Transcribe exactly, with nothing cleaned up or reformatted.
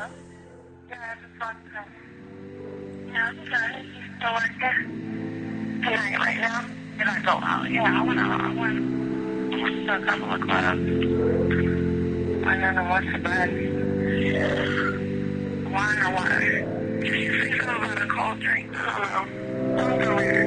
Yeah, I just want to. Yeah, I'm good. You still work there? Tonight, right now? Did I go out? Yeah, I went out. I went. I went to a couple of clubs. I don't know what's the bed. Wine or water? If you think about a cold drink, I don't know. I'm going.